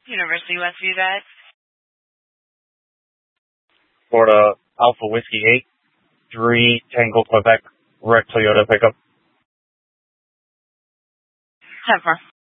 University Westview guys. Florida Alpha Whiskey 8, 3 Tango Quebec, Red Toyota pickup. 10-4.